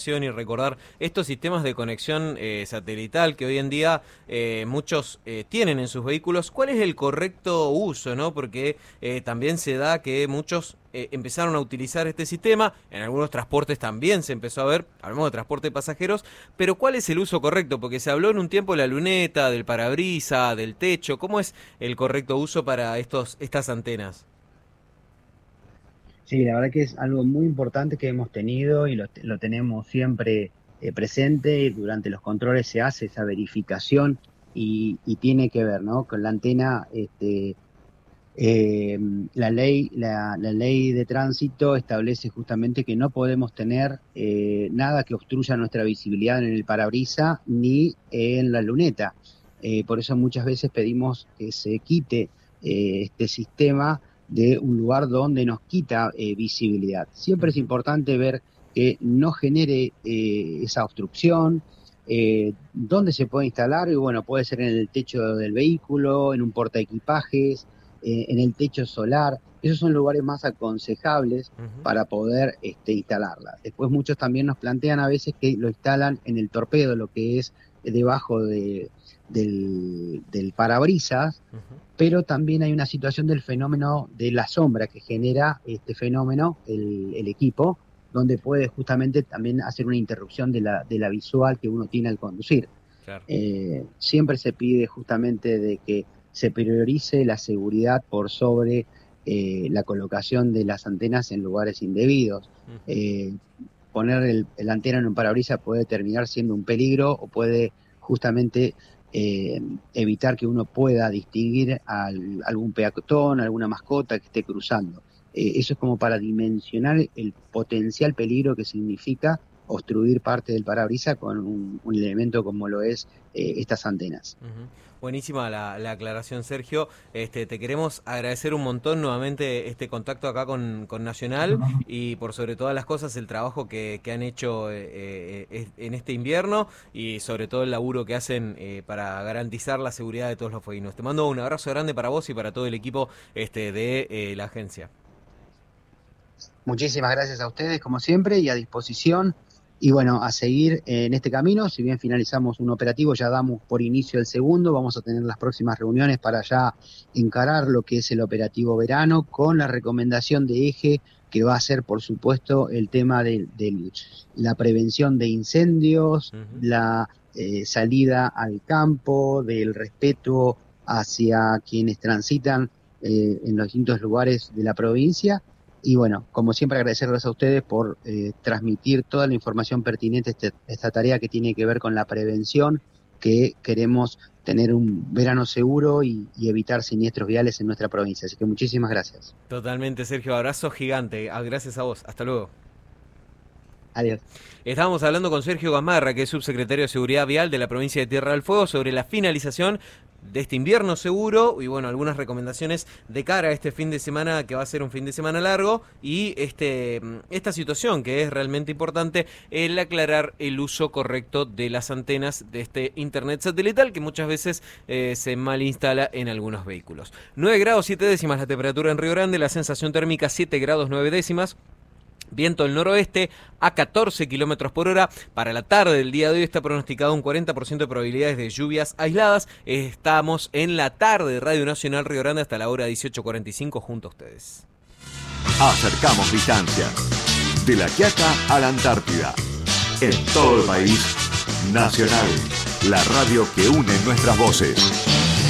y recordar estos sistemas de conexión satelital que hoy en día muchos tienen en sus vehículos. ¿Cuál es el correcto uso, no? Porque también se da que muchos empezaron a utilizar este sistema, en algunos transportes también se empezó a ver, hablamos de transporte de pasajeros, pero ¿cuál es el uso correcto? Porque se habló en un tiempo de la luneta, del parabrisa, del techo. ¿Cómo es el correcto uso para estas antenas? Sí, la verdad que es algo muy importante que hemos tenido y lo tenemos siempre presente. Durante los controles se hace esa verificación y tiene que ver, ¿no? Con la antena, eh, la ley de tránsito establece justamente que no podemos tener nada que obstruya nuestra visibilidad en el parabrisa ni en la luneta. Por eso muchas veces pedimos que se quite este sistema de un lugar donde nos quita visibilidad. Siempre es importante ver que no genere esa obstrucción. ¿Dónde se puede instalar? Y bueno, puede ser en el techo del vehículo, en un portaequipajes, en el techo solar. Esos son lugares más aconsejables Ujú. para poder instalarla. Después muchos también nos plantean a veces que lo instalan en el torpedo, lo que es debajo del parabrisas, Ujú. pero también hay una situación del fenómeno de la sombra que genera este fenómeno, el equipo, donde puede justamente también hacer una interrupción de la visual que uno tiene al conducir. Claro. Siempre se pide justamente de que se priorice la seguridad por sobre la colocación de las antenas en lugares indebidos. Ujú. Eh, Poner la antena en un parabrisas puede terminar siendo un peligro o puede justamente evitar que uno pueda distinguir algún peatón, alguna mascota que esté cruzando. Eso es como para dimensionar el potencial peligro que significa obstruir parte del parabrisas con un elemento como lo es estas antenas. Ujú. Buenísima la aclaración, Sergio. Te queremos agradecer un montón nuevamente este contacto acá con Nacional y por sobre todas las cosas el trabajo que han hecho en este invierno y sobre todo el laburo que hacen para garantizar la seguridad de todos los fueguinos. Te mando un abrazo grande para vos y para todo el equipo de la agencia. Muchísimas gracias a ustedes, como siempre, y a disposición. Y bueno, a seguir en este camino. Si bien finalizamos un operativo, ya damos por inicio el segundo. Vamos a tener las próximas reuniones para ya encarar lo que es el operativo verano, con la recomendación de eje, que va a ser, por supuesto, el tema de la prevención de incendios, Ujú. la salida al campo, del respeto hacia quienes transitan en los distintos lugares de la provincia. Y bueno, como siempre, agradecerles a ustedes por transmitir toda la información pertinente a esta tarea que tiene que ver con la prevención, que queremos tener un verano seguro y evitar siniestros viales en nuestra provincia. Así que muchísimas gracias. Totalmente, Sergio. Abrazo gigante. Gracias a vos. Hasta luego. Adiós. Estábamos hablando con Sergio Gamarra, que es subsecretario de Seguridad Vial de la provincia de Tierra del Fuego, sobre la finalización de este invierno seguro y bueno, algunas recomendaciones de cara a este fin de semana que va a ser un fin de semana largo y esta situación que es realmente importante, el aclarar el uso correcto de las antenas de este internet satelital que muchas veces se mal instala en algunos vehículos. 9 grados 7 décimas la temperatura en Río Grande, la sensación térmica 7 grados 9 décimas. Viento del noroeste a 14 kilómetros por hora. Para la tarde del día de hoy está pronosticado un 40% de probabilidades de lluvias aisladas. Estamos en la tarde de Radio Nacional Río Grande hasta la hora 18:45 junto a ustedes. Acercamos distancias. De La Quiaca a la Antártida. En todo el país. Nacional. La radio que une nuestras voces.